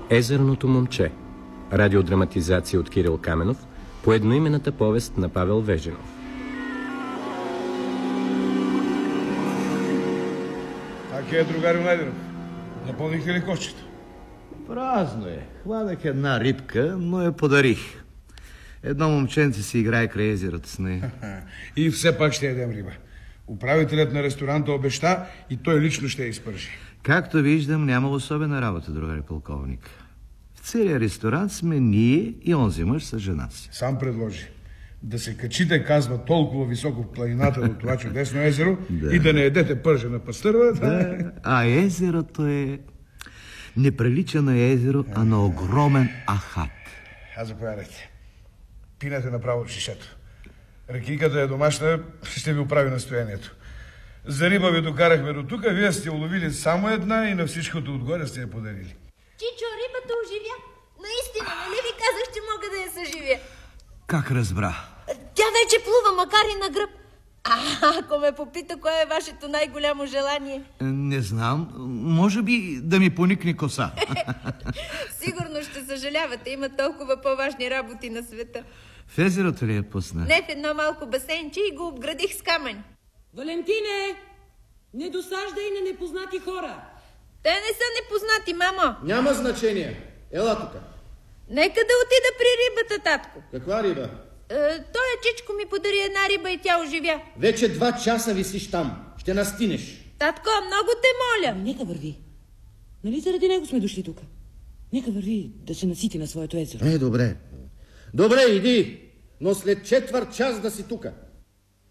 Езерното момче. Радиодраматизация от Кирил Каменов по едноименната повест на Павел Веженов. Така е, другари Найденов. Напълнихте ли кошчето? Празно е. Хванах една рибка, но я подарих. Едно момченце си играе край езерото с нея. И все пак ще ядем риба. Управителят на ресторанта обеща и той лично ще я изпържи. Както виждам, няма особена работа, другари полковник. В целия ресторант сме ние и онзи мъж с жена си. Сам предложи да се качите, казва, толкова високо в планината до това чудесно езеро и да не едете пържена пастърва. Да. А езерото не прилича на езеро, а на огромен ахат. Заповядайте. Пинете направо от шишето. Рекиката е домашна, ще ви оправи настоянието. За риба ви докарахме до тук, вие сте уловили само една и на всичкото отгоре сте я подарили. Чичо, рибата оживя. Наистина, нали ви казах, че мога да я съживя? Как разбра? Тя вече плува, макар и на гръб. Ако ме попита, кое е вашето най-голямо желание? Не знам. Може би да ми поникне коса. Сигурно ще съжалявате. Има толкова по-важни работи на света. В езерото ли я пусна? Не, в едно малко басейнче и го обградих с камъни. Валентине! Не досаждай на непознати хора. Те не са непознати, мамо. Няма значение. Ела тук. Нека да отида при рибата, татко. Каква риба? Той чичко ми подари една риба и тя оживя. Вече 2 часа висиш там. Ще настинеш. Татко, много те моля. Нека върви. Нали заради него сме дошли тук? Нека върви да се насити на своето езеро. Добре. Добре, иди. Но след 1/4 час да си тука.